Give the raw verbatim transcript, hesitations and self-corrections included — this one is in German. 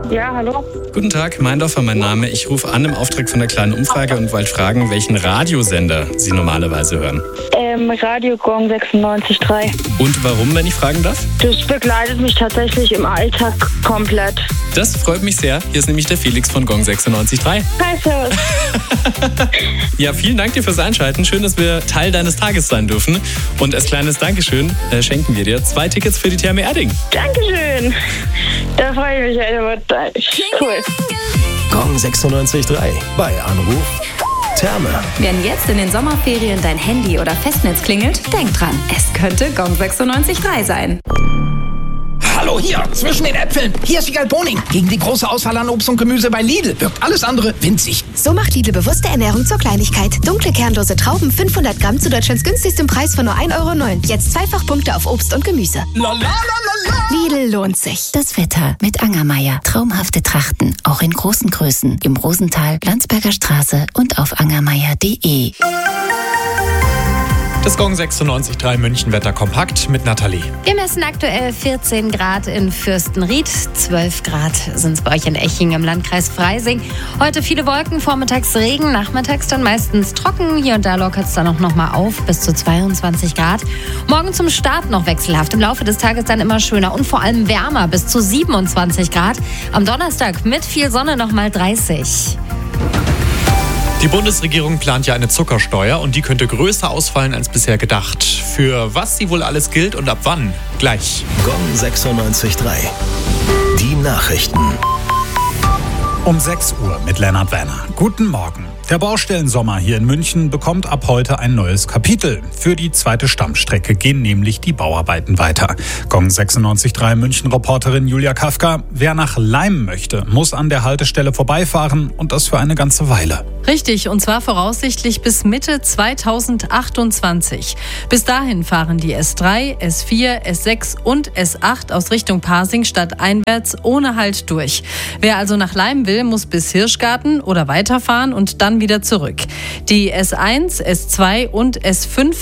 Ja, hallo. Guten Tag, Meindorfer, mein Name. Ich rufe an im Auftrag von der kleinen Umfrage und wollte fragen, welchen Radiosender Sie normalerweise hören. Ähm, Radio Gong sechsundneunzig Komma drei. Und warum, wenn ich fragen darf? Das begleitet mich tatsächlich im Alltag komplett. Das freut mich sehr. Hier ist nämlich der Felix von Gong sechsundneunzig Komma drei. Hi, servus. Ja, vielen Dank dir fürs Einschalten. Schön, dass wir Teil deines Tages sein dürfen. Und als kleines Dankeschön äh, schenken wir dir zwei Tickets für die Therme Erding. Dankeschön. Da freue ich mich, Alter. Cool. Gong sechsundneunzig Komma drei. Bei Anruf Therme. Wenn jetzt in den Sommerferien dein Handy oder Festnetz klingelt, denk dran, es könnte Gong sechsundneunzig Komma drei sein. Hallo hier, zwischen den Äpfeln. Hier ist Wiegald Boning. Gegen die große Auswahl an Obst und Gemüse bei Lidl wirkt alles andere winzig. So macht Lidl bewusste Ernährung zur Kleinigkeit. Dunkle, kernlose Trauben, fünfhundert Gramm zu Deutschlands günstigstem Preis von nur ein Euro neun. Jetzt zweifach Punkte auf Obst und Gemüse. La, la, la, la, la. Lidl lohnt sich. Das Wetter mit Angermeier. Traumhafte Trachten, auch in großen Größen. Im Rosental, Landsberger Straße und auf angermeier punkt de. Das Gong sechsundneunzig Komma drei München-Wetter kompakt mit Nathalie. Wir messen aktuell vierzehn Grad in Fürstenried, zwölf Grad sind es bei euch in Eching im Landkreis Freising. Heute viele Wolken, vormittags Regen, nachmittags dann meistens trocken. Hier und da lockert es dann auch noch mal auf, bis zu zweiundzwanzig Grad. Morgen zum Start noch wechselhaft, im Laufe des Tages dann immer schöner und vor allem wärmer, bis zu siebenundzwanzig Grad. Am Donnerstag mit viel Sonne noch mal dreißig. Die Bundesregierung plant ja eine Zuckersteuer und die könnte größer ausfallen als bisher gedacht. Für was sie wohl alles gilt und ab wann? Gleich. Gong sechsundneunzig Komma drei. Die Nachrichten. Um sechs Uhr mit Lennart Werner. Guten Morgen. Der Baustellensommer hier in München bekommt ab heute ein neues Kapitel. Für die zweite Stammstrecke gehen nämlich die Bauarbeiten weiter. Gong sechsundneunzig Komma drei München-Reporterin Julia Kafka. Wer nach Leim möchte, muss an der Haltestelle vorbeifahren und das für eine ganze Weile. Richtig, und zwar voraussichtlich bis Mitte zweitausendachtundzwanzig. Bis dahin fahren die S drei, S vier, S sechs und S acht aus Richtung Pasing stadteinwärts ohne Halt durch. Wer also nach Leim will, muss bis Hirschgarten oder weiterfahren und dann wieder zurück. Die S eins, S zwei und S fünf